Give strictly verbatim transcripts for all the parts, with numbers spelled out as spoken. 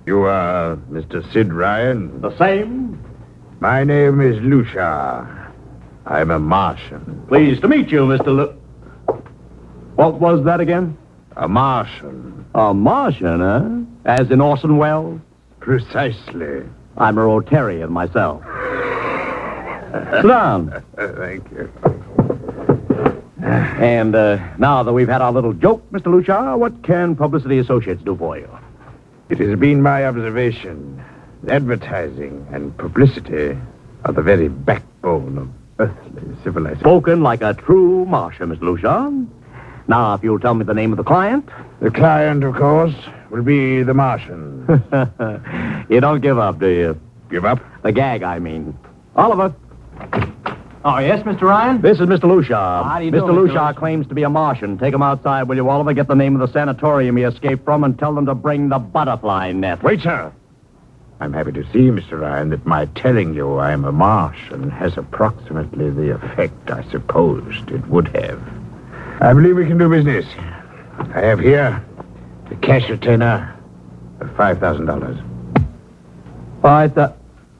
You are Mister Sid Ryan? The same. My name is Lucia. I'm a Martian. Pleased to meet you, Mister Lu... What was that again? A Martian. A Martian, huh? As in Orson Welles? Precisely. I'm a Rotarian myself. Sit down. Thank you. And uh, now that we've had our little joke, Mister Lucia, what can Publicity Associates do for you? It has been my observation that advertising and publicity are the very backbone of earthly civilization. Spoken like a true Martian, Mister Lucia. Now, if you'll tell me the name of the client. The client, of course, will be the Martian. You don't give up, do you? Give up? The gag, I mean. Oliver. Oh, yes, Mister Ryan? This is Mister Lucia. How do you do, Mister Mister Lucia Lucia? claims to be a Martian. Take him outside, will you, Oliver? Get the name of the sanatorium he escaped from and tell them to bring the butterfly net. Wait, sir. I'm happy to see, Mister Ryan, that my telling you I'm a Martian has approximately the effect I supposed it would have. I believe we can do business. I have here the cash retainer of five thousand dollars. Five thousand...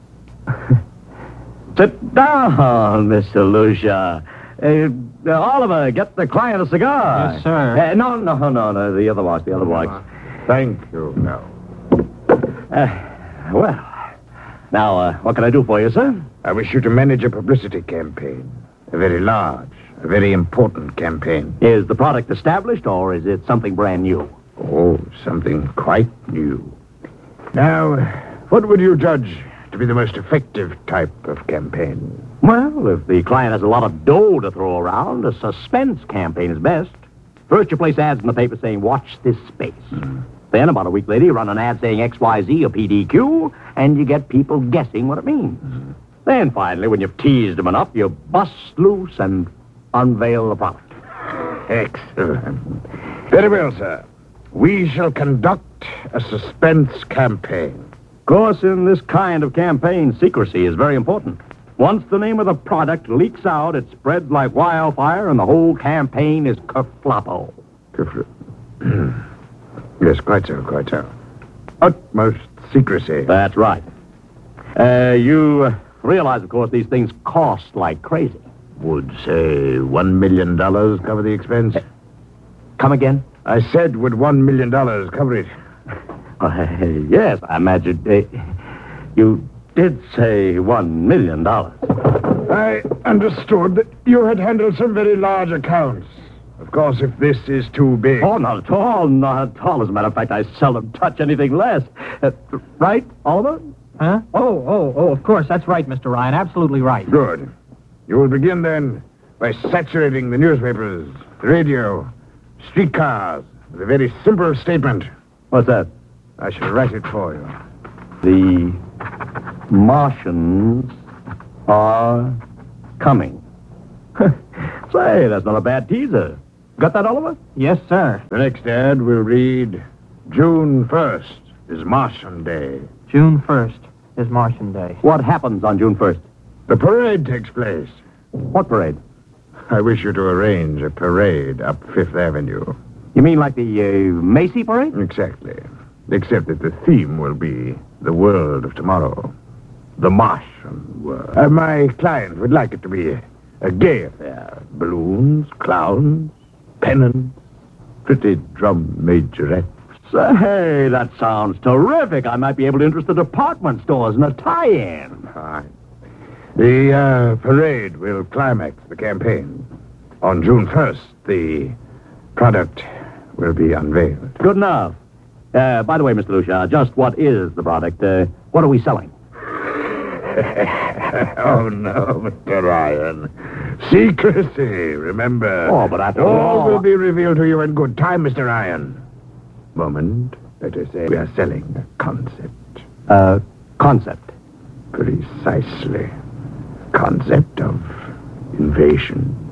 Sit down, Mister Lucia. Uh, uh, Oliver, get the client a cigar. Yes, sir. Uh, no, no, no, no, the other box, the other box. Thank you. No. Uh, well, now, uh, what can I do for you, sir? I wish you to manage a publicity campaign. A very large, a very important campaign. Is the product established, or is it something brand new? Oh, something quite new. Now, what would you judge to be the most effective type of campaign? Well, if the client has a lot of dough to throw around, a suspense campaign is best. First, you place ads in the paper saying, watch this space. Mm. Then, about a week later, you run an ad saying X Y Z or P D Q, and you get people guessing what it means. Mm. Then, finally, when you've teased them enough, you bust loose and unveil the product. Excellent. Very well, sir. We shall conduct a suspense campaign. Of course, in this kind of campaign, secrecy is very important. Once the name of the product leaks out, it spreads like wildfire, and the whole campaign is kerfloppo. Kerfl- yes, quite so, quite so. Utmost secrecy. That's right. Uh, you uh, realize, of course, these things cost like crazy. Would, say, one million dollars cover the expense? Uh, come again? I said, would one million dollars cover it? Uh, yes, I imagine. Uh, you did say one million dollars. I understood that you had handled some very large accounts. Of course, if this is too big... Oh, not at all, not at all. As a matter of fact, I seldom touch anything less. Uh, right, Oliver? Huh? Oh, oh, oh, of course. That's right, Mister Ryan. Absolutely right. Good. You will begin, then, by saturating the newspapers, the radio, streetcars, with a very simple statement. What's that? I shall write it for you. The Martians are coming. Say, that's not a bad teaser. Got that, Oliver? Yes, sir. The next ad will read, June first is Martian Day. June first is Martian Day. What happens on June first? The parade takes place. What parade? I wish you to arrange a parade up Fifth Avenue. You mean like the uh, Macy parade? Exactly. Except that the theme will be the world of tomorrow. The Martian world. Uh, my client would like it to be a gay affair. Balloons, clowns, pennants, pretty drum majorettes. Say, that sounds terrific. I might be able to interest the department stores in a tie-in. Fine. The uh, parade will climax the campaign. On June first, the product will be unveiled. Good enough. Uh, by the way, Mister Lucia, just what is the product? Uh, what are we selling? Oh, no, Mister Ryan. Secrecy, remember. Oh, but after all... all... will be revealed to you in good time, Mister Ryan. Moment, better say we are selling a concept. Uh, concept? Precisely. Concept of invasion.